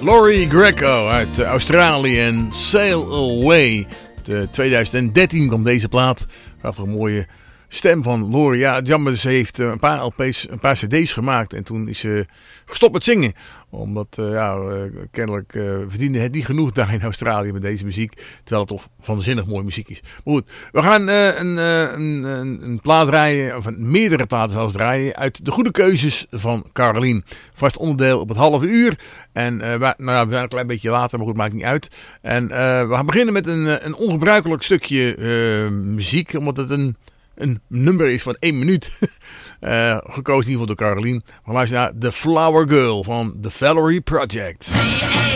Laurie Greco uit Australië en Sail Away. 2013 kwam deze plaat. Prachtig mooie stem van Laurie. Ja, jammer, ze heeft een paar LP's, een paar cd's gemaakt. En toen is ze gestopt met zingen. Omdat, kennelijk verdiende het niet genoeg daar in Australië met deze muziek. Terwijl het toch waanzinnig mooie muziek is. Maar goed, we gaan een plaat draaien, of meerdere platen zelfs draaien, uit de goede keuzes van Caroline. Vast onderdeel op het halve uur. En we zijn een klein beetje later, maar goed, maakt niet uit. En we gaan beginnen met een ongebruikelijk stukje muziek, omdat het een nummer is van 1 minuut. Gekozen in ieder geval door Caroline. We gaan luisteren naar The Flower Girl van The Valerie Project.